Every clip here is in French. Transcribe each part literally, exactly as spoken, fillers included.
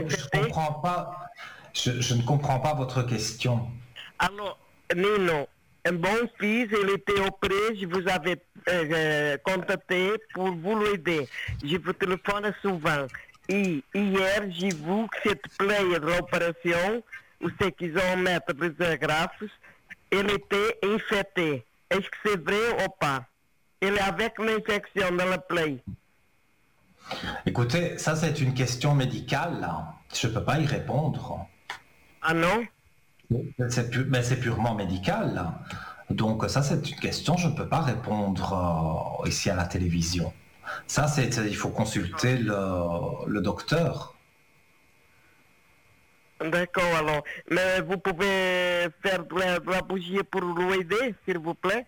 répéter? comprends pas. Je, je ne comprends pas votre question. Alors, Nino, un bon fils, il était opéré, je vous avais euh, contacté pour vous l'aider. Je vous téléphone souvent. Et hier, j'ai vu que cette plaie de l'opération, où c'est qu'ils ont mettre les agrafes, elle était infectée. Est-ce que c'est vrai ou pas? Elle est avec l'infection dans la plaie. Écoutez, ça c'est une question médicale. Là. Je ne peux pas y répondre. Ah non? C'est, pu- mais c'est purement médical. Là. Donc ça c'est une question, je ne peux pas répondre euh, ici à la télévision. Ça c'est, il faut consulter le, le docteur. D'accord, alors. Mais vous pouvez faire de la, de la bougie pour l'aider, s'il vous plaît?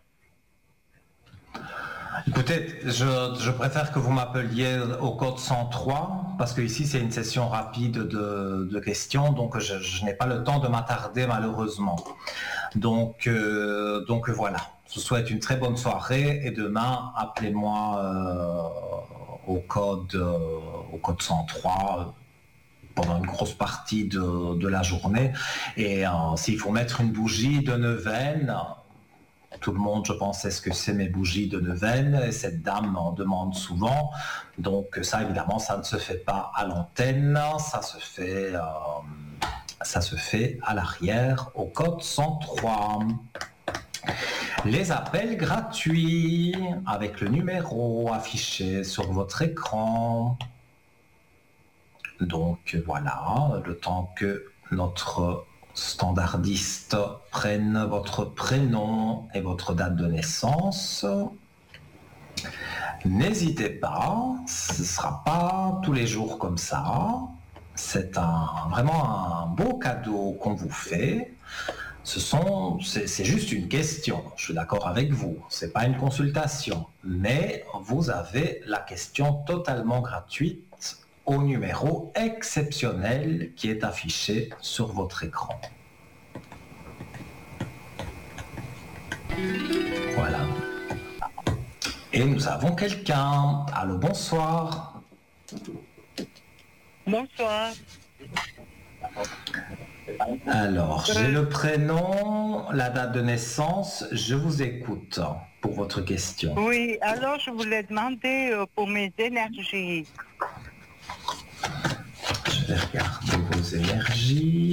Écoutez, je, je préfère que vous m'appeliez au code cent trois parce que ici c'est une session rapide de, de questions, donc je, je n'ai pas le temps de m'attarder malheureusement. Donc, euh, donc voilà. Je vous souhaite une très bonne soirée et demain appelez-moi euh, au code euh, au code cent trois euh, pendant une grosse partie de, de la journée. Et euh, s'il faut mettre une bougie de neuvaine. Tout le monde, je pense, sait ce que c'est mes bougies de neuvaine. Et cette dame en demande souvent. Donc ça, évidemment, ça ne se fait pas à l'antenne. Ça se fait, euh, ça se fait à l'arrière au code cent trois. Les appels gratuits avec le numéro affiché sur votre écran. Donc voilà, le temps que notre standardiste prenne votre prénom et votre date de naissance. N'hésitez pas, ce ne sera pas tous les jours comme ça. C'est un, vraiment un beau cadeau qu'on vous fait. Ce sont, c'est, c'est juste une question. Je suis d'accord avec vous. C'est pas une consultation, mais vous avez la question totalement gratuite au numéro exceptionnel qui est affiché sur votre écran. Voilà. Et nous avons quelqu'un. Allô, bonsoir. Bonsoir. Alors, j'ai le prénom, la date de naissance. Je vous écoute pour votre question. Oui, alors je voulais demander euh, pour mes énergies. Je vais regarder vos énergies.